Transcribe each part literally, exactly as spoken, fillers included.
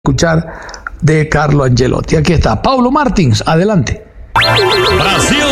escuchar de Carlo Ancelotti. Aquí está Paulo Martins, adelante. Brasil.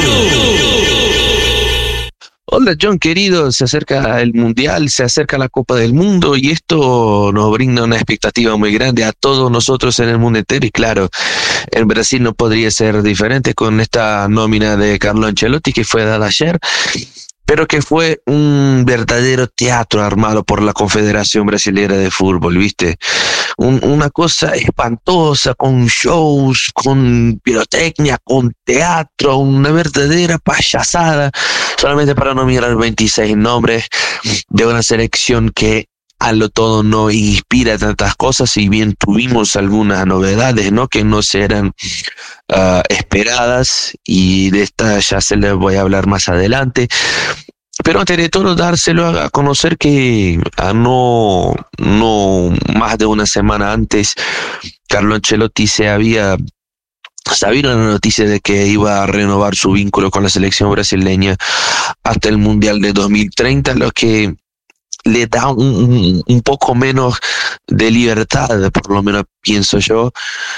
Hola John, querido, se acerca el Mundial, se acerca la Copa del Mundo y esto nos brinda una expectativa muy grande a todos nosotros en el mundo entero y claro, en Brasil no podría ser diferente con esta nómina de Carlo Ancelotti que fue dada ayer, pero que fue un verdadero teatro armado por la Confederación Brasilera de Fútbol, ¿viste? Un, una cosa espantosa, con shows, con pirotecnia, con teatro, una verdadera payasada, solamente para nominar veintiséis nombres de una selección que a lo todo no inspira tantas cosas, si bien tuvimos algunas novedades, ¿no? Que no serán uh, esperadas, y de esta ya se les voy a hablar más adelante. Pero antes de todo, dárselo a conocer que a no, no más de una semana antes, Carlo Ancelotti se había sabido la noticia de que iba a renovar su vínculo con la selección brasileña hasta el Mundial de dos mil treinta, lo que le da un, un poco menos de libertad, por lo menos pienso yo,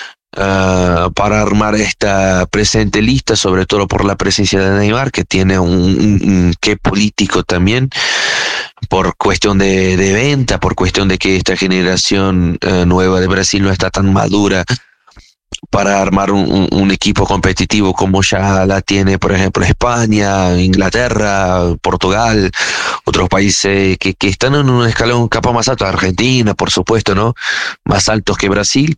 Uh, para armar esta presente lista, sobre todo por la presencia de Neymar, que tiene un, un, un qué político también, por cuestión de, de venta, por cuestión de que esta generación uh, nueva de Brasil no está tan madura para armar un, un, un equipo competitivo como ya la tiene, por ejemplo, España, Inglaterra, Portugal, otros países que, que están en un escalón capa más alto, Argentina, por supuesto, ¿no? Más altos que Brasil.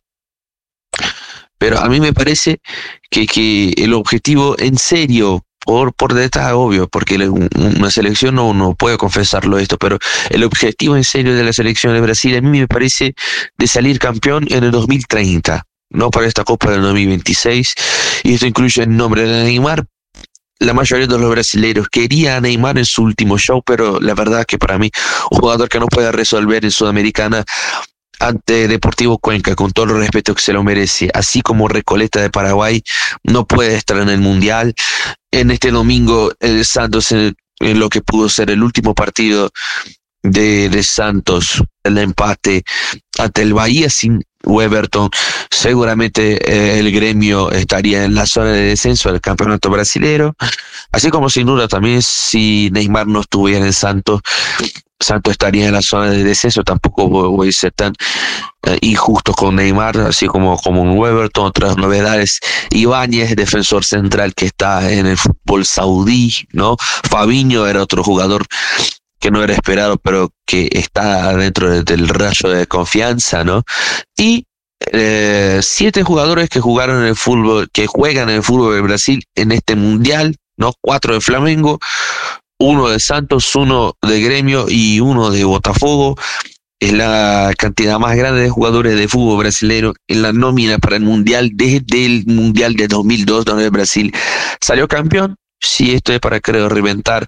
Pero a mí me parece que, que el objetivo en serio, por, por detrás, obvio, porque una selección no, no puedo confesarlo esto, pero el objetivo en serio de la selección de Brasil a mí me parece de salir campeón en el dos mil treinta, no para esta Copa del dos mil veintiséis, y esto incluye el nombre de Neymar. La mayoría de los brasileños quería a Neymar en su último show, pero la verdad que para mí, un jugador que no puede resolver en Sudamericana ante Deportivo Cuenca, con todo el respeto que se lo merece, así como Recoleta de Paraguay, no puede estar en el Mundial. En este domingo, el Santos, en, en lo que pudo ser el último partido de, de Santos, el empate ante el Bahía sin Everton, seguramente eh, el Gremio estaría en la zona de descenso del campeonato brasilero, así como sin duda también si Neymar no estuviera en Santos, Santos estaría en la zona de descenso. Tampoco voy a ser tan uh, injusto con Neymar, así como, como un Everton. Otras novedades: Ibáñez, defensor central que está en el fútbol saudí, ¿no? Fabinho era otro jugador que no era esperado, pero que está dentro de, del rayo de confianza, ¿no? Y eh, siete jugadores que jugaron en el fútbol, que juegan en el fútbol de Brasil en este mundial, ¿no? Cuatro de Flamengo, uno de Santos, uno de Gremio y uno de Botafogo. Es la cantidad más grande de jugadores de fútbol brasileño en la nómina para el Mundial desde el Mundial de dos mil dos, donde Brasil salió campeón. Sí, esto es para, creo, reventar.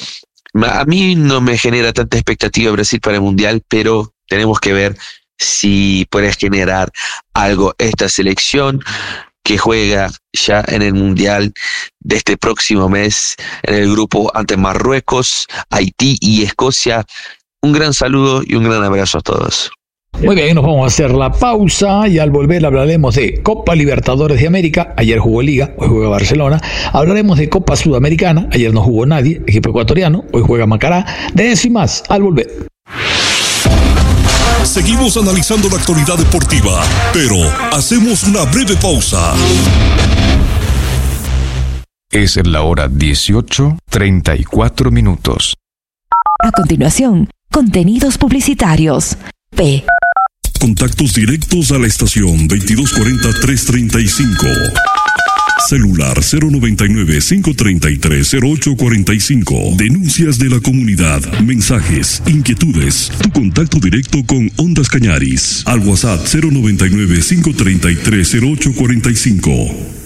A mí no me genera tanta expectativa Brasil para el Mundial, pero tenemos que ver si puede generar algo esta selección que juega ya en el Mundial de este próximo mes en el grupo ante Marruecos, Haití y Escocia. Un gran saludo y un gran abrazo a todos. Muy bien, nos vamos a hacer la pausa y al volver hablaremos de Copa Libertadores de América. Ayer jugó Liga, hoy juega Barcelona. Hablaremos de Copa Sudamericana. Ayer no jugó nadie, equipo ecuatoriano, hoy juega Macará. De eso y más al volver. Seguimos analizando la actualidad deportiva, pero hacemos una breve pausa. Es la hora dieciocho, treinta y cuatro minutos. A continuación, contenidos publicitarios. P. Contactos directos a la estación veintidós cuarenta, trescientos treinta y cinco. Celular cero noventa y nueve, cinco treinta y tres, cero ocho cuarenta y cinco. Denuncias de la comunidad, mensajes, inquietudes. Tu contacto directo con Ondas Cañaris. Al WhatsApp cero noventa y nueve, cinco treinta y tres, cero ocho cuarenta y cinco.